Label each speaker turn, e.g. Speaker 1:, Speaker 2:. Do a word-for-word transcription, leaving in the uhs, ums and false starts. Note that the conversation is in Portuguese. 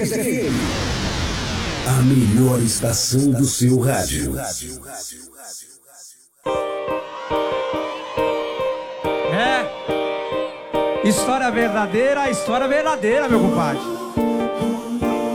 Speaker 1: F M. A melhor estação do seu rádio.
Speaker 2: É. História verdadeira, história verdadeira, meu compadre.